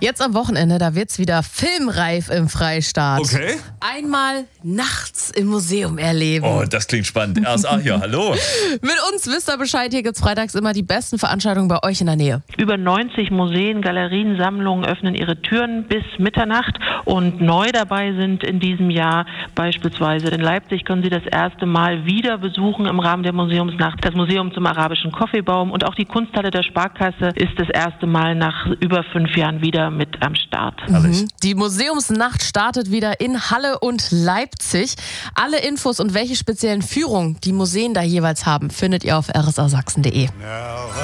Jetzt am Wochenende, da wird's wieder filmreif im Freistaat. Okay. Einmal nachts im Museum erleben. Oh, das klingt spannend. Hier, hallo. Mit uns wisst ihr Bescheid, hier gibt's freitags immer die besten Veranstaltungen bei euch in der Nähe. Über 90 Museen, Galerien, Sammlungen öffnen ihre Türen bis Mitternacht und neu dabei sind in diesem Jahr beispielsweise in Leipzig können Sie das erste Mal wieder besuchen im Rahmen der Museumsnacht das Museum zum arabischen Kaffeebaum und auch die Kunsthalle der Sparkasse ist das erste Mal nach über 5 Jahren wieder mit am Start. Die Museumsnacht startet wieder in Halle und Leipzig. Alle Infos und welche speziellen Führungen die Museen da jeweils haben, findet ihr auf rsasachsen.de.